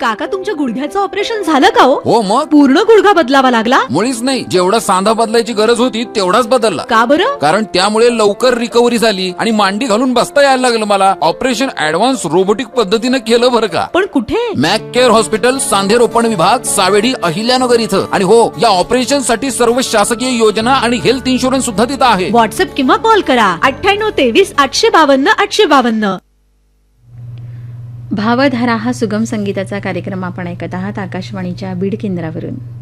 काका तुमच्या गुडघ्याचं ऑपरेशन झालं का हो मग पूर्ण गुडघा बदलावा लागला? मुळीच नाही, जेवढा सांधा बदलायची गरज होती तेवढाच बदलला. का बरं? कारण त्यामुळे लवकर रिकव्हरी झाली आणि मांडी घालून बसता यायला लागलं मला. ऑपरेशन ऍडव्हान्स रोबोटिक पद्धतीने केलं बरं का. पण कुठे? मॅक केअर हॉस्पिटल, सांधे रोपण विभाग, सावेडी, अहिल्यानगर इथं. आणि हो, या ऑपरेशन साठी सर्व शासकीय योजना आणि हेल्थ इन्शुरन्स सुद्धा तिथं आहे. व्हॉट्सअप किंवा कॉल करा 9823 852 852. भावधारा हा सुगम संगीताचा कार्यक्रम आपण ऐकत आहात आकाशवाणीच्या बीड केंद्रावरून.